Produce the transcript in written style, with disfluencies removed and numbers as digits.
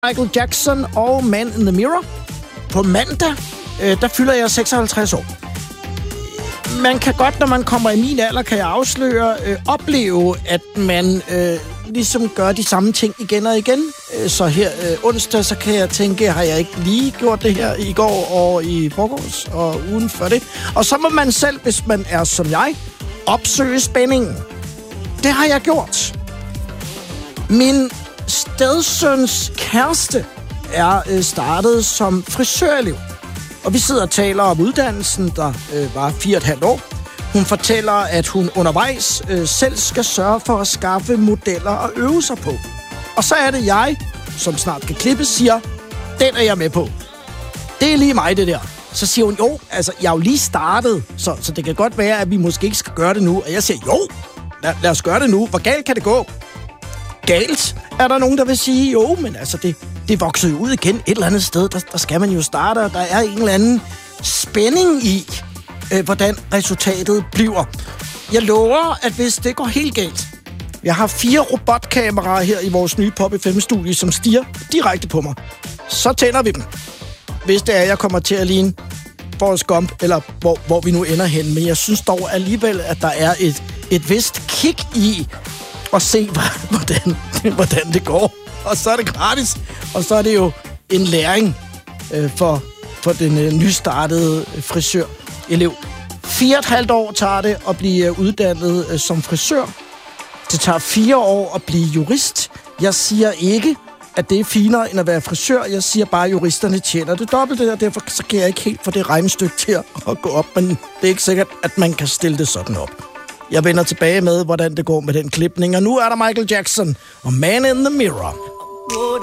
Michael Jackson og Man in the Mirror. På mandag, der fylder jeg 56 år. Man kan godt, når man kommer i min alder, kan jeg afsløre, opleve, at man ligesom gør de samme ting igen og igen. Så her onsdag, så kan jeg tænke, har jeg ikke lige gjort det her i går og i forgårs og ugen før det? Og så må man selv, hvis man er som jeg, opsøge spændingen. Det har jeg gjort. Min stedsøns kæreste er startet som frisørelev. Og vi sidder og taler om uddannelsen, der var 4,5 år. Hun fortæller, at hun undervejs selv skal sørge for at skaffe modeller og øve sig på. Og så er det jeg, som snart kan klippe, siger, den er jeg med på. Det er lige mig, det der. Så siger hun, jo, altså, jeg er jo lige startet, så det kan godt være, at vi måske ikke skal gøre det nu. Og jeg siger, jo, lad os gøre det nu. Hvor galt kan det gå? Galt, er der nogen, der vil sige, jo, men altså, det vokser jo ud igen et eller andet sted. Der skal man jo starte, og der er en eller anden spænding i, hvordan resultatet bliver. Jeg lover, at hvis det går helt galt, jeg har 4 robotkameraer her i vores nye Pop FM-studie, som stiger direkte på mig. Så tænder vi dem. Hvis det er, jeg kommer til at ligne Forrest Gump, eller hvor vi nu ender hen. Men jeg synes dog alligevel, at der er et vist kick i at se, hvordan det går. Og så er det gratis. Og så er det jo en læring for den nystartede frisørelev. 4,5 år tager det at blive uddannet som frisør. Det tager 4 år at blive jurist. Jeg siger ikke, at det er finere end at være frisør. Jeg siger bare, at juristerne tjener det dobbelte, og derfor så kan jeg ikke helt få det regnestykke til at gå op. Men det er ikke sikkert, at man kan stille det sådan op. Jeg vender tilbage med, hvordan det går med den klipning. Og nu er der Michael Jackson og Man in the Mirror.